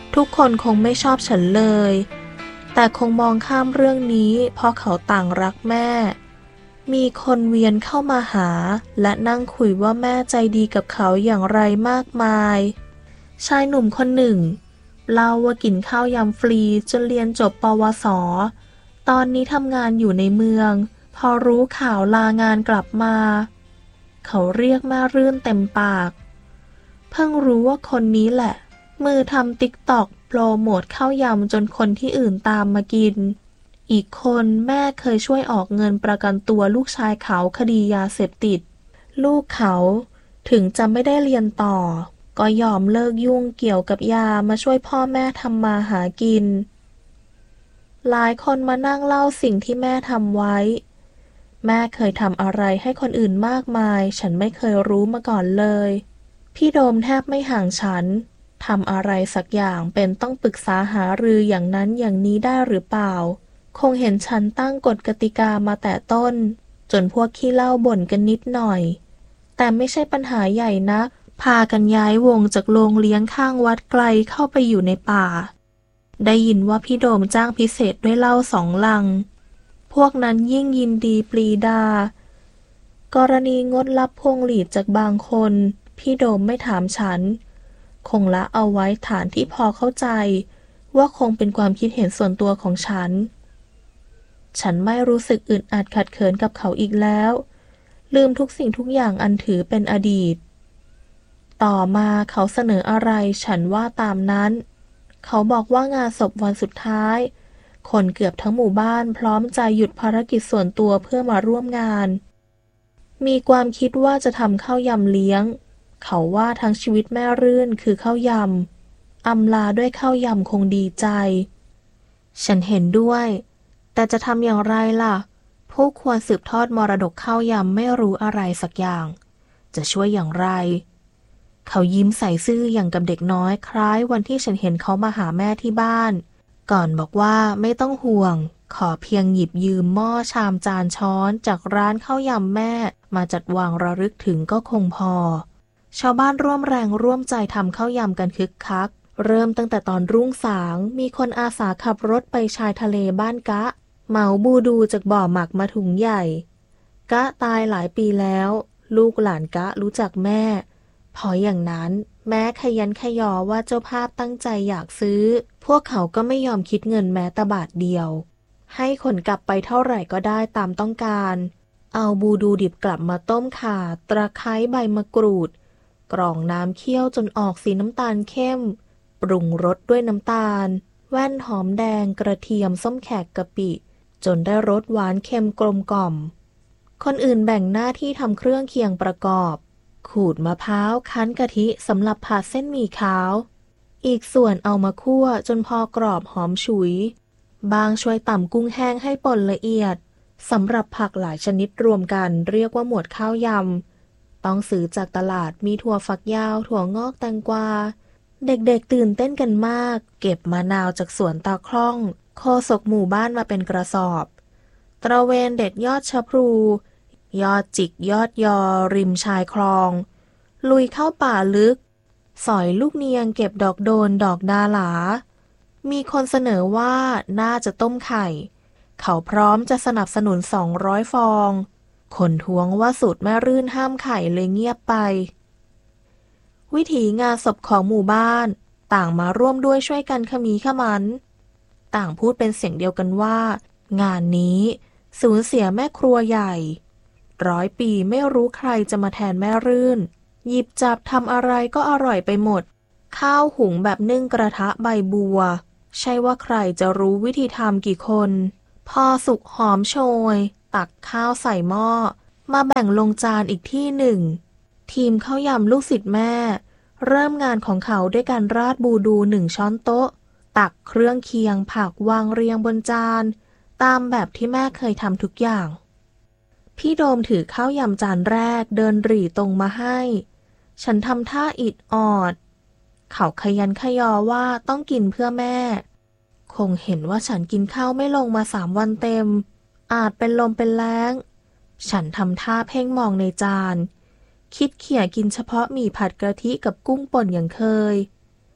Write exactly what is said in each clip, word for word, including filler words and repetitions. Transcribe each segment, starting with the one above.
ทุกคนคงไม่ชอบฉันเลยแต่คงมองข้ามเรื่องนี้เพราะเขาต่างรักแม่มีคนเวียนเข้ามาหาและนั่งคุยว่าแม่ใจดีกับเขาอย่างไรมากมายชายหนุ่มคนหนึ่งเล่าว่ากินข้าวยำฟรีจนเรียนจบปวสตอนนี้ทำงานอยู่ในเมืองพอรู้ข่าวลางานกลับมาเขาเรียกแม่รื่นเต็มปากเพิ่งรู้ว่าคนนี้แหละมือทำติ๊กต็อกโปรโมทข้าวยำจนคนที่อื่นตามมากินอีกคนแม่เคยช่วยออกเงินประกันตัวลูกชายเขาคดียาเสพติดลูกเขาถึงจะไม่ได้เรียนต่อก็ยอมเลิกยุ่งเกี่ยวกับยามาช่วยพ่อแม่ทำมาหากินหลายคนมานั่งเล่าสิ่งที่แม่ทำไว้แม่เคยทำอะไรให้คนอื่นมากมายฉันไม่เคยรู้มาก่อนเลยพี่โดมแทบไม่ห่างฉันทำอะไรสักอย่างเป็นต้องปรึกษาหารืออย่างนั้นอย่างนี้ได้หรือเปล่าคงเห็นฉันตั้งกฎกติกามาแต่ต้นจนพวกขี้เหล้าบ่นกันนิดหน่อยแต่ไม่ใช่ปัญหาใหญ่นักพากันย้ายวงจากโรงเลี้ยงข้างวัดไกลเข้าไปอยู่ในป่าได้ยินว่าพี่โดมจ้างพิเศษด้วยเหล้าสองลังพวกนั้นยิ่งยินดีปรีดากรณีงดรับพวงหลีดจากบางคนพี่โดมไม่ถามฉันคงละเอาไว้ฐานที่พอเข้าใจว่าคงเป็นความคิดเห็นส่วนตัวของฉันฉันไม่รู้สึกอึดอัดขัดเขินกับเขาอีกแล้วลืมทุกสิ่งทุกอย่างอันถือเป็นอดีตต่อมาเขาเสนออะไรฉันว่าตามนั้นเขาบอกว่างานศพวันสุดท้ายคนเกือบทั้งหมู่บ้านพร้อมใจหยุดภารกิจส่วนตัวเพื่อมาร่วมงานมีความคิดว่าจะทำข้าวยำเลี้ยงเขาว่าทั้งชีวิตแม่รื่นคือข้าวยำอำลาด้วยข้าวยำคงดีใจฉันเห็นด้วยแต่จะทำอย่างไรล่ะผู้ควรสืบทอดมรดกข้าวยำไม่รู้อะไรสักอย่างจะช่วยอย่างไรเขายิ้มใส่ซื่ออย่างกับเด็กน้อยคล้ายวันที่ฉันเห็นเขามาหาแม่ที่บ้านก่อนบอกว่าไม่ต้องห่วงขอเพียงหยิบยืมหม้อชามจานช้อนจากร้านข้าวยำแม่มาจัดวางระลึกถึงก็คงพอชาวบ้านร่วมแรงร่วมใจทำข้าวยำกันคึกคักเริ่มตั้งแต่ตอนรุ่งสางมีคนอาสาขับรถไปชายทะเลบ้านกะเหมาบูดูจากบ่อหมักมาถุงใหญ่กะตายหลายปีแล้วลูกหลานกะรู้จักแม่พออย่างนั้นแม้ขยันขยอว่าเจ้าภาพตั้งใจอยากซื้อพวกเขาก็ไม่ยอมคิดเงินแม้แต่บาทเดียวให้ขนกลับไปเท่าไหร่ก็ได้ตามต้องการเอาบูดูดิบกลับมาต้มข่าตะไคร้ใบมะกรูดกรองน้ำเคี่ยวจนออกสีน้ำตาลเข้มปรุงรสด้วยน้ำตาลแว่นหอมแดงกระเทียมส้มแขกกะปิจนได้รสหวานเค็มกลมกล่อมคนอื่นแบ่งหน้าที่ทำเครื่องเคียงประกอบขูดมะพร้าวคั้นกะทิสำหรับผัดเส้นหมี่ขาวอีกส่วนเอามาคั่วจนพอกรอบหอมฉุยบางช่วยตำกุ้งแห้งให้ป่นละเอียดสำหรับผักหลายชนิดรวมกันเรียกว่าหมวดข้าวยำต้องซื้อจากตลาดมีถั่วฝักยาวถั่วงอกแตงกวาเด็กๆตื่นเต้นกันมากเก็บมะนาวจากสวนตาคล่องโคศกหมู่บ้านมาเป็นกระสอบตระเวนเด็ดยอดชะพลูยอดจิกยอดยอริมชายคลองลุยเข้าป่าลึกสอยลูกเนียงเก็บดอกโดนดอกดาหลามีคนเสนอว่าน่าจะต้มไข่เขาพร้อมจะสนับสนุนสองร้อยฟองคนท้วงว่าสูตรแม่รื่นห้ามไข่เลยเงียบไปวิถีงานศพของหมู่บ้านต่างมาร่วมด้วยช่วยกันขมีขมันต่างพูดเป็นเสียงเดียวกันว่างานนี้สูญเสียแม่ครัวใหญ่ร้อยปีไม่รู้ใครจะมาแทนแม่รื่นหยิบจับทำอะไรก็อร่อยไปหมดข้าวหุงแบบนึ่งกระทะใบบัวใช่ว่าใครจะรู้วิธีทำกี่คนพอสุกหอมโชยตักข้าวใส่หม้อมาแบ่งลงจานอีกที่หนึ่งทีมข้าวยำลูกศิษย์แม่เริ่มงานของเขาด้วยการราดบูดูหนึ่งช้อนโต๊ะตักเครื่องเคียงผักวางเรียงบนจานตามแบบที่แม่เคยทำทุกอย่างพี่โดมถือข้าวยำจานแรกเดินหรี่ตรงมาให้ฉันทำท่าอิดออดเขาขยันขยอว่าต้องกินเพื่อแม่คงเห็นว่าฉันกินข้าวไม่ลงมาสามวันเต็มอาจเป็นลมเป็นแล้งฉันทำท่าเพ่งมองในจานคิดเขี่ยกินเฉพาะหมี่ผัดกะทิกับกุ้งป่นอย่างเคย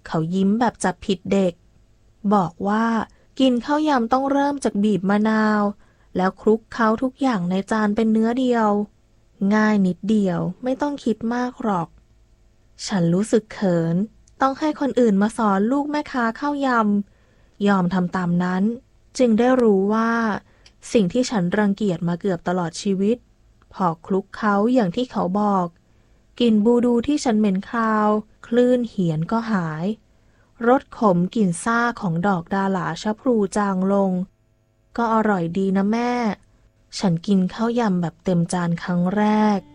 เขายิ้มแบบจับผิดเด็กบอกว่ากินข้าวยำต้องเริ่มจากบีบมะนาวแล้วคลุกเคล้าทุกอย่างในจานเป็นเนื้อเดียวง่ายนิดเดียวไม่ต้องคิดมากหรอกฉันรู้สึกเขินต้องให้คนอื่นมาสอนลูกแม่ค้าข้าวยำยอมทำตามนั้นจึงได้รู้ว่าสิ่งที่ฉันรังเกียจมาเกือบตลอดชีวิตพอคลุกเคล้าอย่างที่เขาบอกกลิ่นบูดูที่ฉันเหม็นคาวคลื่นเหียนก็หายรสขมกลิ่นซ่าของดอกดาหลาชะพลูจางลงก็อร่อยดีนะแม่ฉันกินข้าวยำแบบเต็มจานครั้งแรก